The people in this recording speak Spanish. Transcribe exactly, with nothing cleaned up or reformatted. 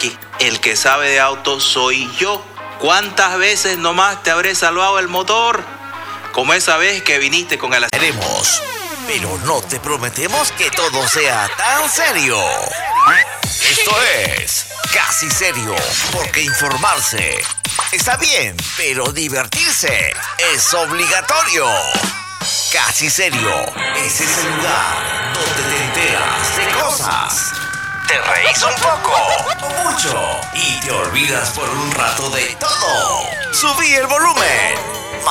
Jackie, el que sabe de autos soy yo. ¿Cuántas veces nomás te habré salvado el motor? Como esa vez que viniste con el... Haremos, pero no te prometemos que todo sea tan serio. Esto es Casi Serio, porque informarse está bien, pero divertirse es obligatorio. Casi Serio es ese lugar donde te enteras de cosas, te reís un poco o mucho y te olvidas por un rato de todo. Subí el volumen.